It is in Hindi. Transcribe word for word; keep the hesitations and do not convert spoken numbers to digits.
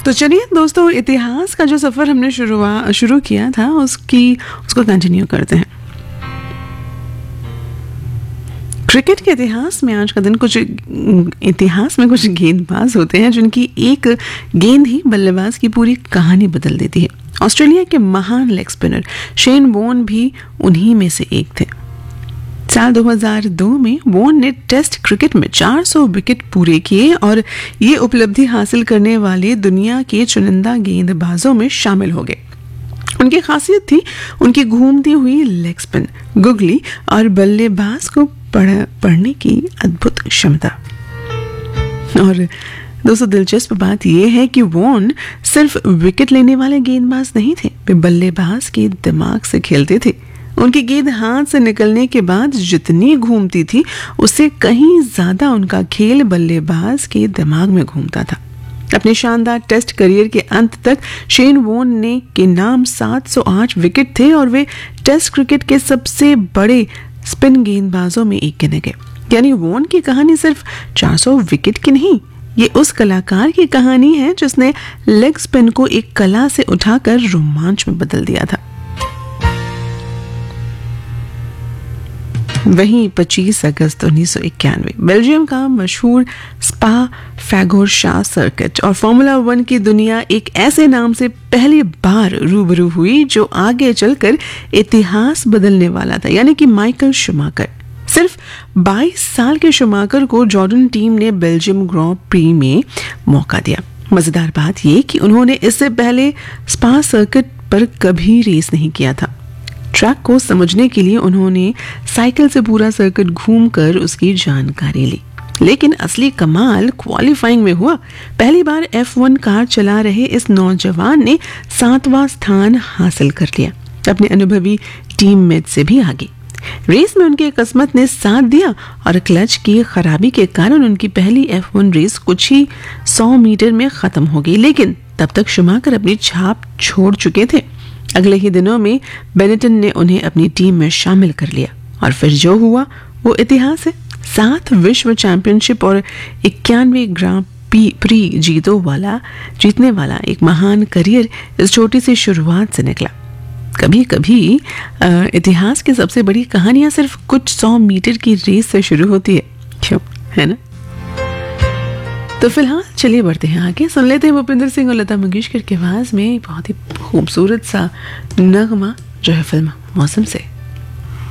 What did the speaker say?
तो चलिए दोस्तों, इतिहास का जो सफ़र हमने शुरुआ शुरू किया था उसकी उसको कंटिन्यू करते हैं। क्रिकेट के इतिहास में आज का दिन कुछ इतिहास में कुछ गेंदबाज होते हैं जिनकी एक गेंद ही बल्लेबाज की पूरी कहानी बदल देती है। ऑस्ट्रेलिया के महान लेग स्पिनर शेन वॉर्न भी उन्हीं में से एक थे। साल दो हज़ार दो में वॉर्न ने टेस्ट क्रिकेट में चार सौ विकेट पूरे किए और ये उपलब्धि हासिल करने वाले दुनिया के चुनिंदा गेंदबाजों में शामिल हो गए। उनकी खासियत थी उनकी घूमती हुई लेग स्पिन, गुगली और बल्लेबाज को पढ़ पढ़ने की अद्भुत क्षमता। और दोस्तों, दिलचस्प बात यह है कि वॉर्न सिर्फ विकेट लेने वाले गेंदबाज नहीं थे, वे बल्लेबाज के दिमाग से खेलते थे। उनकी गेंद हाथ से निकलने के बाद जितनी घूमती थी उससे कहीं ज्यादा उनका खेल बल्लेबाज के दिमाग में घूमता था। अपने शानदार टेस्ट करियर के अंत तक शेन वॉर्न ने के नाम सात सौ आठ विकेट थे और वे टेस्ट क्रिकेट के सबसे बड़े स्पिन गेंदबाजों में एक गिने गए। यानी वॉर्न की कहानी सिर्फ चार सौ विकेट की नहीं, ये उस कलाकार की कहानी है जिसने लेग स्पिन को एक कला से उठाकर रोमांच में बदल दिया था। वहीं पच्चीस अगस्त उन्नीस सौ इक्यानवे बेल्जियम का मशहूर स्पा फैगोरशास सर्किट और फॉर्मूला वन की दुनिया एक ऐसे नाम से पहली बार रूबरू हुई जो आगे चलकर इतिहास बदलने वाला था, यानी कि माइकल शूमाकर। सिर्फ बाईस साल के शूमाकर को जॉर्डन टीम ने बेल्जियम ग्रां प्री में मौका दिया। मजेदार बात यह कि उन्होंने इससे पहले स्पा सर्किट पर कभी रेस नहीं किया था। ट्रैक को समझने के लिए उन्होंने साइकिल से पूरा सर्किट घूमकर उसकी जानकारी ली। लेकिन असली कमाल क्वालिफाइंग में हुआ। पहली बार एफ वन कार चला रहे इस नौजवान ने सातवां स्थान हासिल कर लिया, अपने अनुभवी टीममेट से भी आगे। रेस में उनकी किस्मत ने साथ दिया और क्लच की खराबी के कारण उनकी पहली एफ वन रेस कुछ ही सौ मीटर में खत्म हो गई। लेकिन तब तक शूमाकर अपनी छाप छोड़ चुके थे। अगले ही दिनों में बेनेटन ने उन्हें अपनी टीम में शामिल कर लिया और फिर जो हुआ वो इतिहास है। सात विश्व चैंपियनशिप और इक्यानवे ग्रां प्री जीतों वाला जीतने वाला एक महान करियर इस छोटी सी शुरुआत से निकला। कभी कभी इतिहास की सबसे बड़ी कहानियां सिर्फ कुछ सौ मीटर की रेस से शुरू होती है, क्यों, है ना? तो फिलहाल चलिए बढ़ते हैं आगे, सुन लेते हैं भूपिंदर सिंह और लता मंगेशकर की आवाज में बहुत ही खूबसूरत सा नगमा जो है फिल्म मौसम से।